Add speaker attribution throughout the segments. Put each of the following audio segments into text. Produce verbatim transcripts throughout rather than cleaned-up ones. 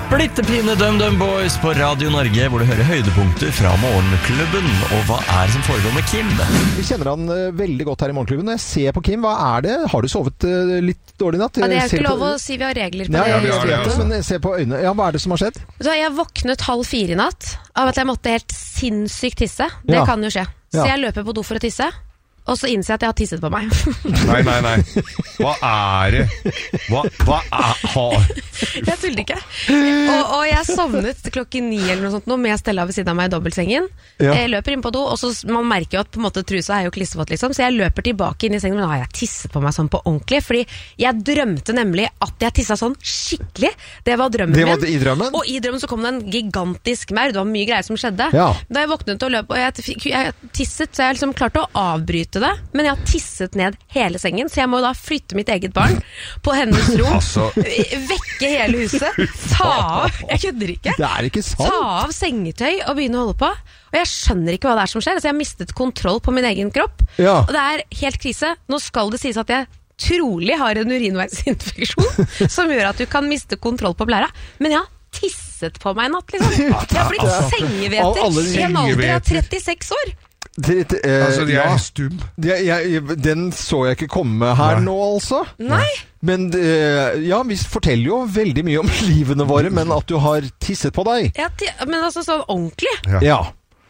Speaker 1: Splittepine DumDum Boys på Radio Norge, hvor du hører høydepunkter fra Morgenklubben. Og hva er det som foregår med Kim?
Speaker 2: Vi kjenner han uh, veldig godt her i Morgenklubben. Når jeg ser på Kim, hva er det? Har du sovet uh, litt dårlig natt?
Speaker 3: Ja, det er jo ikke
Speaker 2: på...
Speaker 3: lov å si, vi har regler på
Speaker 2: ja,
Speaker 3: det.
Speaker 2: Ja, vi har det, ja. Men se på øynene. Ja, hva er det som har skjedd?
Speaker 3: Så jeg våknet halv fire i natt av at jeg måtte helt sinnssykt tisse. Det
Speaker 2: ja.
Speaker 3: kan jo skje. Så
Speaker 2: ja.
Speaker 3: jeg løper på do for å tisse. Og så innser jeg at jeg har tisset på meg.
Speaker 4: Nei, nei, nei. Hva er det? Hva, hva er har?
Speaker 3: Jeg tuller ikke. Og, og jeg sovnet klokken ni eller noe sånt nå, med Stella ved siden av meg i dobbeltsengen. Ja. Jeg løper inn på do, og så man merker jo at på en måte trusa er jo klissevått, liksom. Så jeg løper tilbake inn i sengen, men da har jeg tisset på meg sånn på ordentlig. Fordi jeg drømte nemlig at jeg tisset sånn skikkelig. Det var drømmen
Speaker 2: det var
Speaker 3: min.
Speaker 2: I drømmen?
Speaker 3: Og i drømmen så kom det en gigantisk maur. Det var mye greier som skjedde.
Speaker 2: Ja.
Speaker 3: Da jeg våknet og løp, og jeg, jeg tisset, så jeg liksom klarte å avbryte det, men jeg har tisset ned hele sengen, så jeg må da flytte mitt eget barn på hennes rom, altså. Vekke hele huset, ta av, jeg kødder ikke,
Speaker 2: det er ikke sant.
Speaker 3: Ta av sengetøy og begynne å holde på, og jeg skjønner ikke hva det er som skjer, så jeg har mistet kontroll på min egen kropp, ja. Og det er helt krise. Nå skal det sies at jeg trolig har en urinveisinfeksjon, som gjør at du kan miste kontroll på blæra, men ja, tisset på meg i natt, liksom. Jeg har blitt sengeveter i en alder av trettiseks år.
Speaker 2: Det, det, eh,
Speaker 4: altså, de er
Speaker 2: ja.
Speaker 4: stum.
Speaker 2: De, jeg, den så jeg ikke komme her Nei. Nå, altså.
Speaker 3: Nei.
Speaker 2: Men eh, ja, vi forteller jo veldig mye om livene våre, men at du har tisset på deg.
Speaker 3: Ja, men altså sånn ordentlig.
Speaker 2: Ja. ja.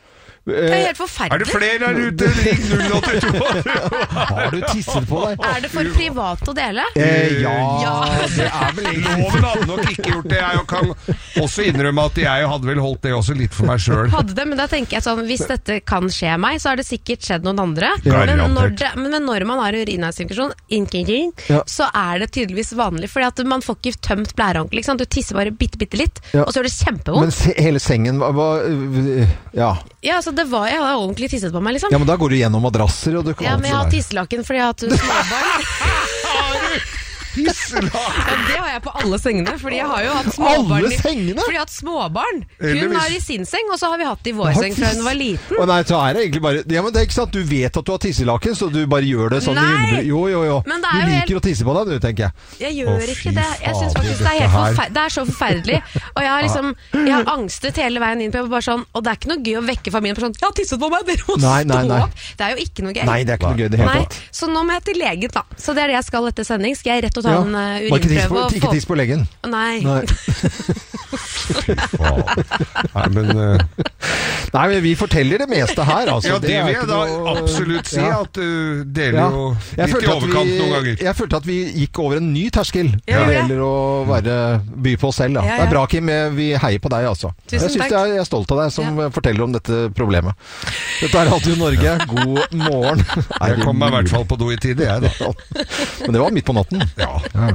Speaker 3: Det er helt forferdelig.
Speaker 4: Er det flere der ute? Ring null åtte to.
Speaker 2: Har du tisset på deg?
Speaker 3: Er det for privat å dele?
Speaker 2: Eh, ja,
Speaker 3: ja,
Speaker 2: det er vel egentlig.
Speaker 4: Loven hadde nok ikke gjort det. Jeg kan også innrømme at jeg hadde vel holdt det også litt for meg selv.
Speaker 3: Hadde det, men da tenker jeg sånn, hvis dette kan skje meg, så har det sikkert skjedd noen andre.
Speaker 4: Ja.
Speaker 3: Men, når det, men når man har urinveisinfeksjon, ja. så er det tydeligvis vanlig, fordi at man får ikke tømt blæra ordentlig, ikke sant? Du tisser bare bitte, bitte litt, ja. Og så er det kjempevondt.
Speaker 2: Men se, hele sengen var, ja.
Speaker 3: Ja, altså det var, jeg hadde ordentlig tisset på meg, liksom.
Speaker 2: Ja, men da går du gjennom madrasser, og du kan...
Speaker 3: Ja, men jeg har tisselaken fordi jeg har hatt småbarn.
Speaker 4: Tisselaken?
Speaker 3: Ja, det har jeg på alle sengene, fordi jeg har jo hatt småbarn.
Speaker 2: Alle sengene?
Speaker 3: Fordi jeg har hatt småbarn. Hun har i sin seng, og så har vi hatt i vår seng fra hun var liten.
Speaker 2: Å nei, så er det egentlig bare... Ja, men det er ikke sant, du vet at du har tisselaken, så du bare gjør det sånn.
Speaker 3: Nei!
Speaker 2: Jo, jo, jo. Du liker helt... å tisse på deg, du, tenker jeg.
Speaker 3: Jeg gjør Åh, ikke det. Jeg synes faktisk det er helt forferdelig. Det er så forferdelig. Og jeg har liksom, jeg har angstet hele veien inn på bare sånn, og det er ikke noe gøy å vekke familien på sånn, jeg har tisset på meg, dere må
Speaker 2: nei, nei, nei.
Speaker 3: stå opp. Det er jo ikke noe gøy.
Speaker 2: Nei, det er ikke noe gøy det hele tatt.
Speaker 3: Så nå må jeg til legen da. Så det er det jeg skal etter sending. Skal jeg rett og ta ja. en uh, urinprøve?
Speaker 2: Og ikke tiss på leggen.
Speaker 3: Nei.
Speaker 2: Nei.
Speaker 4: Nei, men... Uh...
Speaker 2: Nei, men vi forteller det meste her, altså.
Speaker 4: Ja, det, det vil jeg da noe... absolutt si, ja. At du deler ja. jo litt i overkant vi, noen ganger. Jeg følte at vi gikk over en ny terskel
Speaker 3: ja.
Speaker 2: når det gjelder å være, by på oss selv. Da. Ja, ja. Det er bra, Kim. Vi heier på deg, altså.
Speaker 3: Tusen
Speaker 2: jeg synes jeg er stolt av deg som ja. forteller om dette problemet. Dette er Radio Norge. God morgen.
Speaker 4: Jeg kom meg i hvert fall på do i tide, jeg da.
Speaker 2: Men det var midt på natten.
Speaker 4: Ja. Ja.